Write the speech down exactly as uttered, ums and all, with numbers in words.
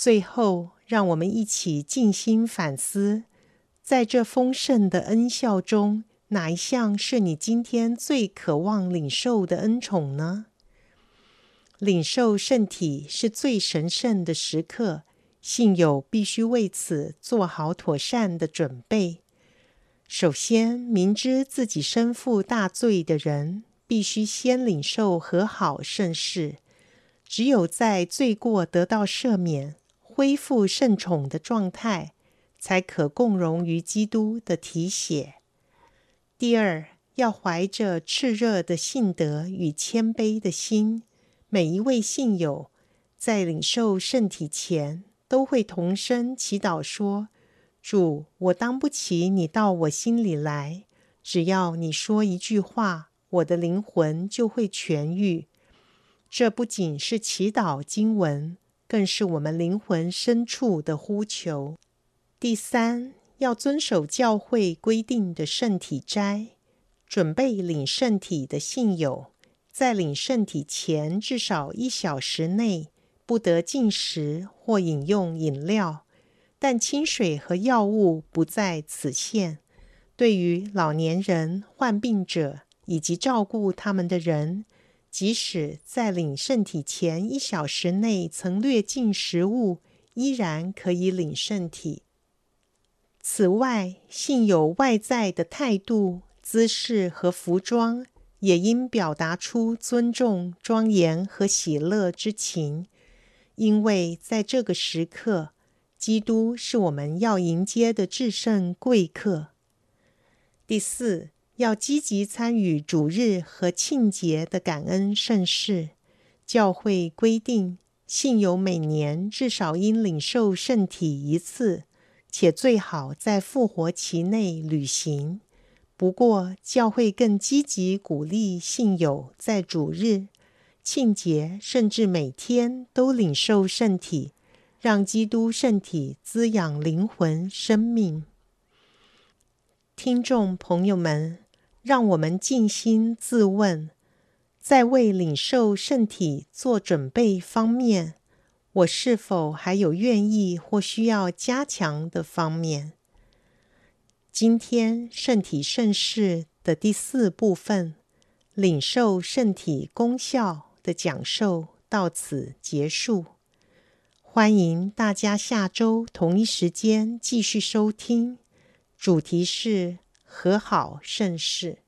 最后，让我们一起静心反思，在这丰盛的恩孝中，哪一项是你今天最渴望领受的恩宠呢？领受圣体是最神圣的时刻，信友必须为此做好妥善的准备。首先，明知自己身负大罪的人，必须先领受和好圣事。只有在罪过得到赦免、恢复圣宠的状态，才可共融于基督的体血。第二，要怀着炽热的信德与谦卑的心，每一位信友在领受圣体前，都会同声祈祷说：主，我当不起你到我心里来，只要你说一句话，我的灵魂就会痊愈。这不仅是祈祷经文，更是我们灵魂深处的呼求。第三，要遵守教会规定的圣体斋。准备领圣体的信友，在领圣体前至少一小时内，不得进食或饮用饮料，但清水和药物不在此限。对于老年人、患病者以及照顾他们的人，即使在领圣体前一小时内曾略进食物，依然可以领圣体。此外，信友外在的态度、姿势和服装，也应表达出尊重、庄严和喜乐之情，因为在这个时刻，基督是我们要迎接的至圣贵客。第四，要积极参与主日和庆节的感恩圣事。教会规定，信友每年至少应领受圣体一次，且最好在复活期内履行。不过，教会更积极鼓励信友在主日、庆节甚至每天都领受圣体，让基督圣体滋养灵魂生命。听众朋友们，让我们静心自问，在为领受圣体做准备方面，我是否还有愿意或需要加强的方面？今天圣体圣事的第四部分，领受圣体功效的讲授到此结束。欢迎大家下周同一时间继续收听，主题是和好圣事。